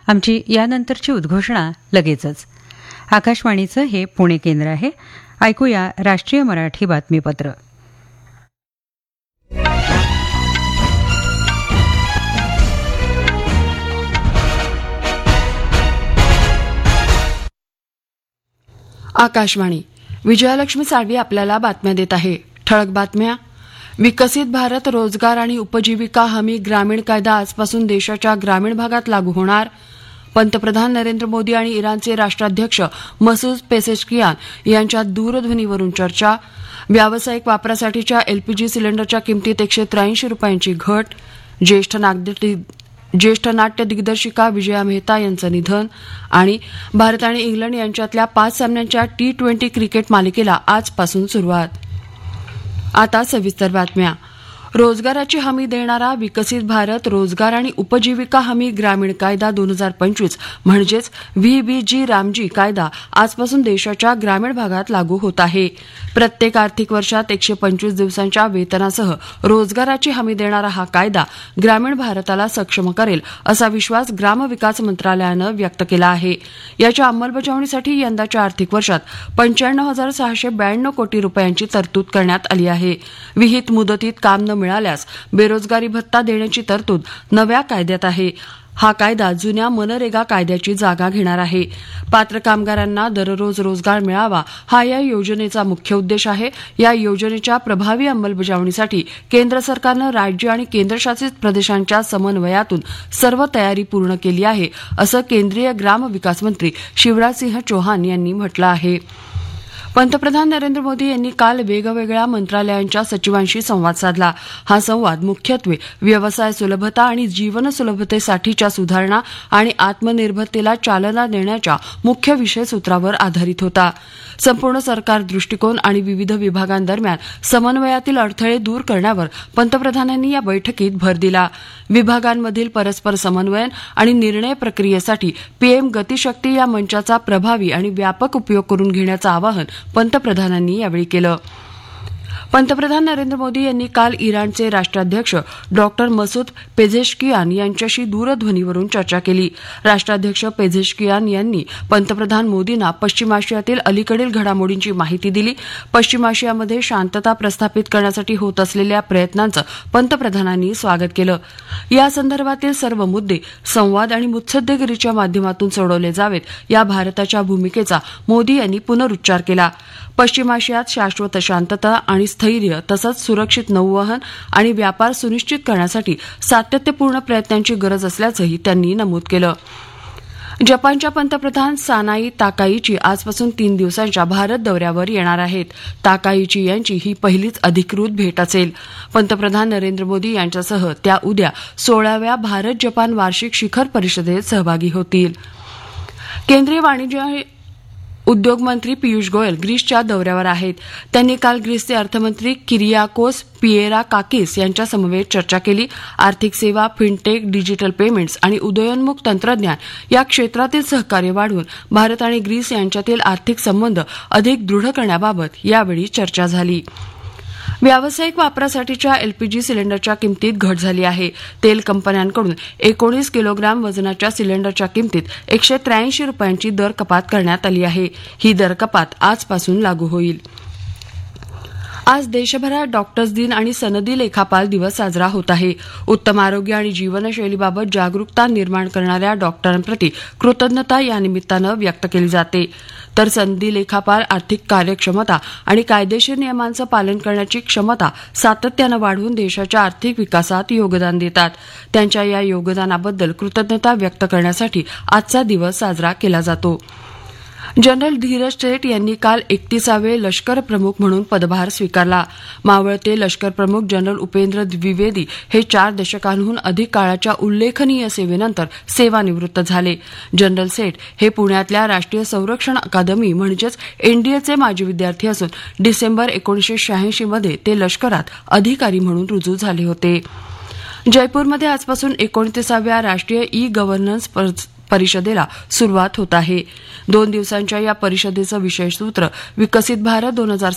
आमची यानंतरची उद्घोषणा लगेचच. आकाशवाणीचं हे पुणे केंद्र आहे. ऐकूया राष्ट्रीय मराठी बातमीपत्र. आकाशवाणी. विजयालक्ष्मी साळवी आपल्याला बातम्या देत आहे. ठळक बातम्या. विकसित भारत रोजगार आणि उपजीविका हमी ग्रामीण कायदा आजपासून देशाच्या ग्रामीण भागात लागू होणार. पंतप्रधान नरेंद्र मोदी आणि इराणचे राष्ट्राध्यक्ष मसूद पेझेशकियान यांच्यात दूरध्वनीवरून चर्चा. व्यावसायिक वापरासाठीच्या एलपीजी सिलेंडरच्या किमतीत 183 रुपयांची घट. ज्येष्ठ नाट्य दिग्दर्शिका विजया मेहता यांचं निधन. आणि भारत आणि इंग्लंड यांच्यातल्या 5 सामन्यांच्या T20 क्रिकेट मालिकेला आजपासून सुरुवात. आता सविस्तर बातम्या. रोजगाराची हमी देणारा विकसित भारत रोजगार आणि उपजीविका हमी ग्रामीण कायदा 2025 म्हणजेच व्हीबीजी रामजी कायदा आजपासून देशाच्या ग्रामीण भागात लागू होत आहे. प्रत्येक आर्थिक वर्षात 125 दिवसांच्या वेतनासह रोजगाराची हमी देणारा हा कायदा ग्रामीण भारताला सक्षम करेल असा विश्वास ग्रामविकास मंत्रालयानं व्यक्त केला आहे. याच्या अंमलबजावणीसाठी यंदाच्या आर्थिक वर्षात 95,692 कोटी रुपयांची तरतूद करण्यात आली आहे. विहित मुदतीत काम न मिळाल्यास बेरोजगारी भत्ता देण्याची तरतूद नव्या कायद्यात आहे. हा कायदा जुन्या मनरेगा कायद्याची जागा घेणार आहे. पात्र कामगारांना दररोज रोजगार मिळावा हा या योजनेचा मुख्य उद्देश आहे. या योजनेच्या प्रभावी अंमलबजावणीसाठी केंद्र सरकारनं राज्य आणि केंद्रशासित प्रदेशांच्या समन्वयातून सर्व तयारी पूर्ण केली आहे असं केंद्रीय ग्रामविकास मंत्री शिवराजसिंह चौहान यांनी म्हटलं आहे. पंतप्रधान नरेंद्र मोदी यांनी काल वेगवेगळ्या मंत्रालयांच्या सचिवांशी संवाद साधला. हा संवाद मुख्यत्वे व्यवसाय सुलभता आणि जीवन सुलभतेसाठीच्या सुधारणा आणि आत्मनिर्भरतेला चालना देण्याच्या मुख्य विषयसूत्रावर आधारित होता. संपूर्ण सरकार दृष्टिकोन आणि विविध विभागांदरम्यान समन्वयातील अडथळे दूर करण्यावर पंतप्रधानांनी या बैठकीत भर दिला. विभागांमधील परस्पर समन्वयन आणि निर्णय प्रक्रियेसाठी पीएम गतिशक्ती या मंचाचा प्रभावी आणि व्यापक उपयोग करून घेण्याचं आवाहन पंतप्रधानांनी यावेळी केलं. पंतप्रधान नरेंद्र मोदी यांनी काल इराणचे राष्ट्राध्यक्ष डॉक्टर मसूद पेझेशकियान यांच्याशी दूरध्वनीवरून चर्चा केली. राष्ट्राध्यक्ष पेझेशकियान यांनी पंतप्रधान मोदींना पश्चिम आशियातील अलीकडील घडामोडींची माहिती दिली. पश्चिम आशियामध्ये शांतता प्रस्थापित करण्यासाठी होत असलेल्या प्रयत्नांचं पंतप्रधानांनी स्वागत केलं. या संदर्भातील सर्व मुद्दे संवाद आणि मुत्सद्देगिरीच्या माध्यमातून सोडवले जावेत या भारताच्या भूमिकेचा मोदी यांनी पुनरुच्चार केला. पश्चिम आशियात शाश्वत शांतता आणि स्थैर्य तसंच सुरक्षित नौवहन आणि व्यापार सुनिश्चित करण्यासाठी सातत्यपूर्ण प्रयत्नांची गरज असल्याचंही त्यांनी नमूद केलं. जपानच्या पंतप्रधान सानाई ताकाईची आजपासून 3 दिवसांच्या भारत दौऱ्यावर येणार आहेत. ताकाईची यांची ही पहिलीच अधिकृत भेट असेल. पंतप्रधान नरेंद्र मोदी यांच्यासह त्या उद्या 16व्या भारत जपान वार्षिक शिखर परिषदेत सहभागी होतील. केंद्रीय वाणिज्य उद्योग मंत्री पियुष गोयल ग्रीसच्या दौऱ्यावर आहेत. त्यांनी काल ग्रीसचे अर्थमंत्री किरियाकोस पिएराकाकिस यांच्या समवेत चर्चा केली. आर्थिक सेवा, फिनटेक, डिजिटल पेमेंट्स आणि उदयोन्मुख तंत्रज्ञान या क्षेत्रातील सहकार्य वाढवून भारत आणि ग्रीस यांच्यातील आर्थिक संबंध अधिक दृढ करण्याबाबत यावेळी चर्चा झाली. व्यावसायिक वापरासाठीच्या एलपीजी सिलेंडरच्या किमतीत घट झाली आहे. तेल कंपन्यांकडून 19 किलोग्राम वजनाच्या सिलेंडरच्या किमतीत 183 रुपयांची दर कपात करण्यात आली आहे. ही दर कपात आजपासून लागू होईल. आज देशभरात डॉक्टर्स दिन आणि सनदी लेखापाल दिवस साजरा होत आहे. उत्तम आरोग्य आणि जीवनशैलीबाबत जागरूकता निर्माण करणाऱ्या डॉक्टरांप्रती कृतज्ञता या निमित्तानं व्यक्त केली जाते. तर सनदी लेखापाल आर्थिक कार्यक्षमता आणि कायदेशीर नियमांचं पालन करण्याची क्षमता सातत्यानं वाढवून देशाच्या आर्थिक विकासात योगदान देतात. त्यांच्या या योगदानाबद्दल कृतज्ञता व्यक्त करण्यासाठी आजचा दिवस साजरा केला जातो. जनरल धीरज सेठ यांनी काल 31वे लष्कर प्रमुख म्हणून पदभार स्वीकारला. मावळते लष्कर प्रमुख जनरल उपेंद्र द्विवेदी हे 4 दशकांहून अधिक काळाच्या उल्लेखनीय सेवेनंतर सेवानिवृत्त झाले. जनरल सेठ हे पुण्यातल्या राष्ट्रीय संरक्षण अकादमी म्हणजेच एनडीएचे माजी विद्यार्थी असून डिसेंबर 1986 मध्ये ते लष्करात अधिकारी म्हणून रुजू झाले होते. जयपूरमध्ये आजपासून 29व्या राष्ट्रीय ई गव्हर्नन्स परिषदेला सुरुवात होत आहे. 2 दिवसांच्या या परिषदेचं विषय सूत्र विकसित भारत 2060